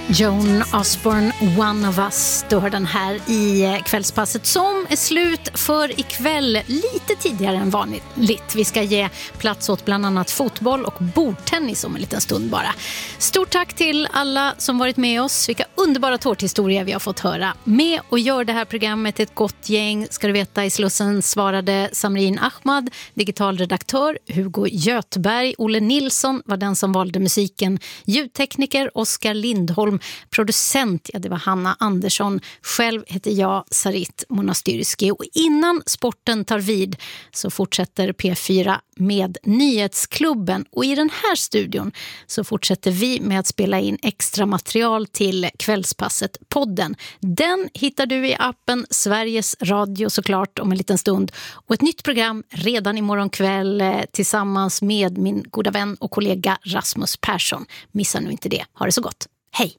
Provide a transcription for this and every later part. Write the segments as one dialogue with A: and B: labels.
A: Joan Osborne, One of Us, då hör den här i kvällspasset som är slut för ikväll lite tidigare än vanligt. Vi ska ge plats åt bland annat fotboll och bordtennis om en liten stund bara. Stort tack till alla som varit med oss. Vilka underbara tårthistorier vi har fått höra. Med och gör det här programmet ett gott gäng, ska du veta. I Slussen svarade Samrin Ahmad, digitalredaktör Hugo Götberg, Olle Nilsson var den som valde musiken, ljudtekniker Oskar Lindholm, producent, ja det var Hanna Andersson, själv heter jag Sarit Monastyrski, och innan sporten tar vid så fortsätter P4 med Nyhetsklubben, och i den här studion så fortsätter vi med att spela in extra material till Kvällspasset podden. Den hittar du i appen Sveriges Radio såklart om en liten stund, och ett nytt program redan imorgon kväll tillsammans med min goda vän och kollega Rasmus Persson. Missa nu inte det. Ha det så gott. Hej!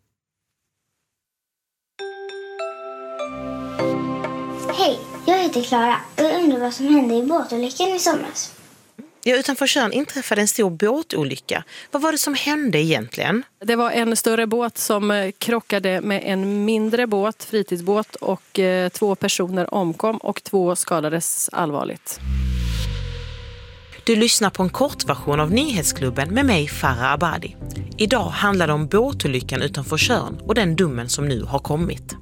B: Hej, jag heter Klara och jag undrar vad som hände i båtolyckan i somras.
C: Ja, utanför Tjörn inträffade en stor båtolycka. Vad var det som hände egentligen?
D: Det var en större båt som krockade med en mindre båt, fritidsbåt, och 2 personer omkom och 2 skadades allvarligt.
C: Du lyssnar på en kortversion av Nyhetsklubben med mig, Farah Abadi. Idag handlar det om båtolyckan utanför Tjörn och den domen som nu har kommit.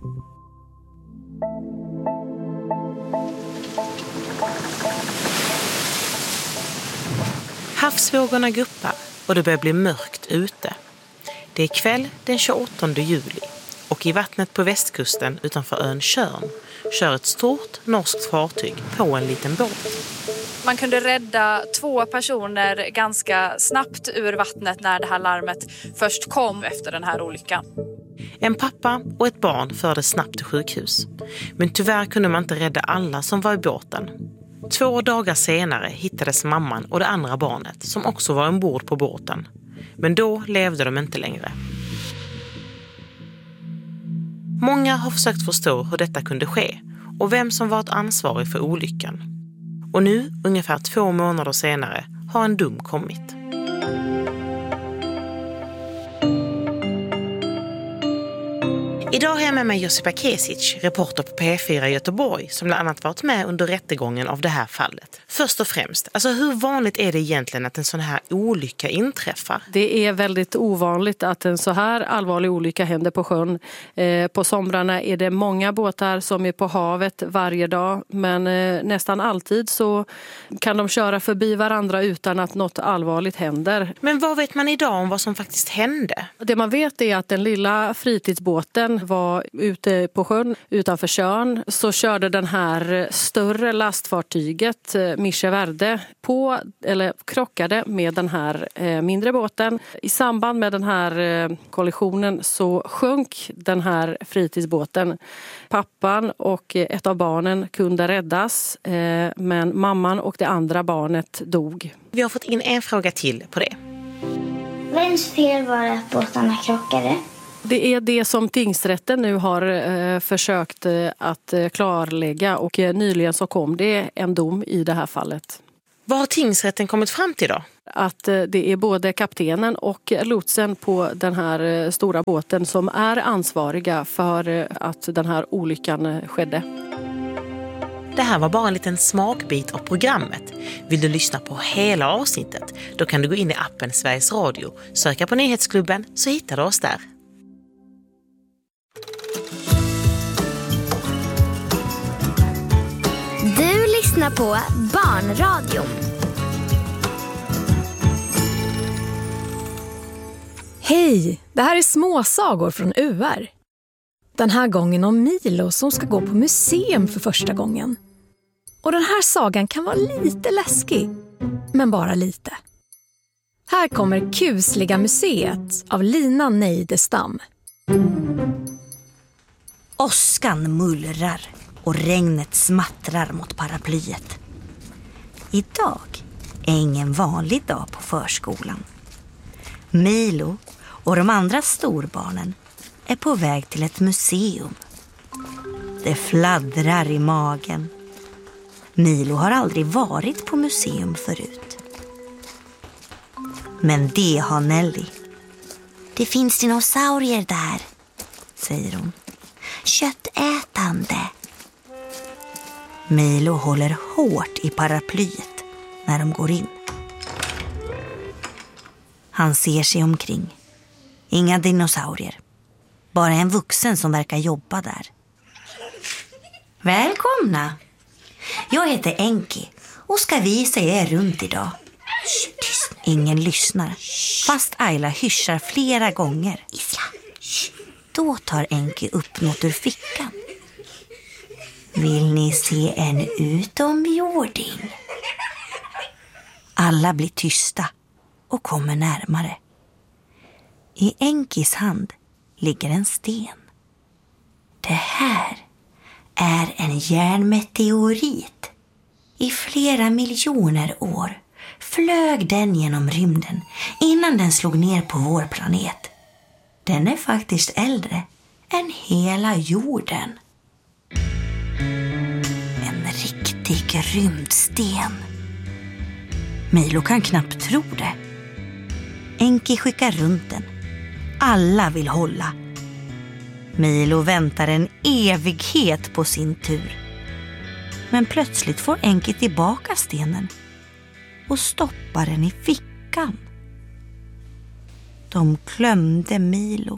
C: Havsvågorna guppar och det börjar bli mörkt ute. Det är kväll den 28 juli och i vattnet på västkusten utanför ön Tjörn kör ett stort norskt fartyg på en liten båt.
E: Man kunde rädda 2 personer ganska snabbt ur vattnet när det här larmet först kom efter den här olyckan.
C: En pappa och ett barn fördes snabbt till sjukhus. Men tyvärr kunde man inte rädda alla som var i båten. 2 dagar senare hittades mamman och det andra barnet som också var ombord på båten. Men då levde de inte längre. Många har försökt förstå hur detta kunde ske och vem som varit ansvarig för olyckan. Och nu, ungefär 2 månader senare, har en dom kommit. Idag har jag med mig Josipa Kesic, reporter på P4 Göteborg, som bland annat varit med under rättegången av det här fallet. Först och främst, alltså hur vanligt är det egentligen att en sån här olycka inträffar?
D: Det är väldigt ovanligt att en så här allvarlig olycka händer på sjön. På somrarna är det många båtar som är på havet varje dag, men nästan alltid så kan de köra förbi varandra utan att något allvarligt händer.
C: Men vad vet man idag om vad som faktiskt hände?
D: Det man vet är att den lilla fritidsbåten var ute på sjön utanför Tjörn, så körde den här större lastfartyget Mische Verde krockade med den här mindre båten. I samband med den här kollisionen så sjönk den här fritidsbåten. Pappan och ett av barnen kunde räddas, men mamman och det andra barnet dog.
C: Vi har fått in en fråga till på det.
B: Vems fel var det att båtarna krockade?
D: Det är det som tingsrätten nu har försökt att klarlägga, och nyligen så kom det en dom i det här fallet.
C: Vad har tingsrätten kommit fram till då?
D: Att det är både kaptenen och lotsen på den här stora båten som är ansvariga för att den här olyckan skedde.
C: Det här var bara en liten smakbit av programmet. Vill du lyssna på hela avsnittet? Då kan du gå in i appen Sveriges Radio, söka på Nyhetsklubben så hittar du oss där.
F: Du lyssnar på Barnradion.
G: Hej, det här är småsagor från UR. Den här gången om Milo som ska gå på museum för första gången. Och den här sagan kan vara lite läskig, men bara lite. Här kommer Kusliga museet av Lina Neidestam.
H: Åskan mullrar och regnet smattrar mot paraplyet. Idag är ingen vanlig dag på förskolan. Milo och de andra storbarnen är på väg till ett museum. Det fladdrar i magen. Milo har aldrig varit på museum förut. Men det har Nelly. Det finns dinosaurier där, säger hon. Köttätande. Milo håller hårt i paraplyet när de går in. Han ser sig omkring. Inga dinosaurier. Bara en vuxen som verkar jobba där. Välkomna! Jag heter Enki och ska visa er runt idag. Tyst. Ingen lyssnar, fast Ayla hyschar flera gånger. Då tar Enki upp något ur fickan. Vill ni se en utomjording? Alla blir tysta och kommer närmare. I Enkis hand ligger en sten. Det här är en järnmeteorit. I flera miljoner år flög den genom rymden innan den slog ner på vår planet. Den är faktiskt äldre än hela jorden. En riktig rymdsten. Milo kan knappt tro det. Enki skickar runt den. Alla vill hålla. Milo väntar en evighet på sin tur. Men plötsligt får Enki tillbaka stenen och stoppar den i fickan. De glömde Milo.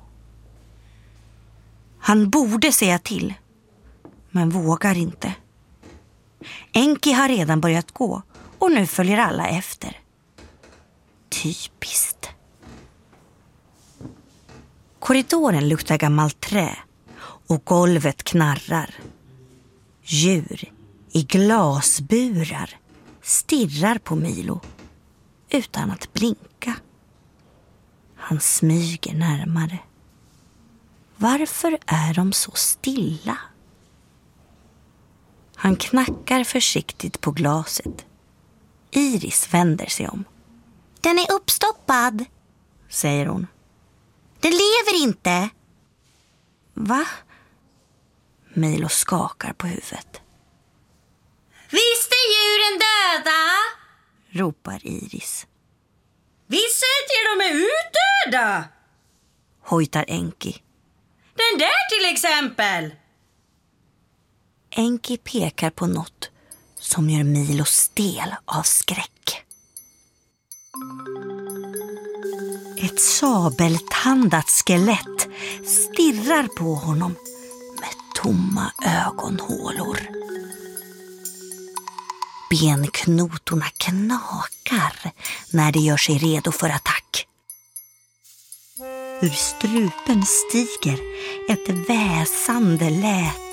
H: Han borde säga till, men vågar inte. Enki har redan börjat gå och nu följer alla efter. Typiskt. Korridoren luktar gammalt trä och golvet knarrar. Djur i glasburar stirrar på Milo utan att blinka. Han smyger närmare. Varför är de så stilla? Han knackar försiktigt på glaset. Iris vänder sig om. Den är uppstoppad, säger hon. Den lever inte. Va? Milo skakar på huvudet. Visst är djuren döda? Ropar Iris. Vi säger de är utdöda, hojtar Enki. Den där till exempel. Enki pekar på något som gör Milo stel av skräck. Ett sabeltandat skelett stirrar på honom med tomma ögonhålor. Benknotorna knakar när det gör sig redo för attack. Ur strupen stiger ett väsande läte.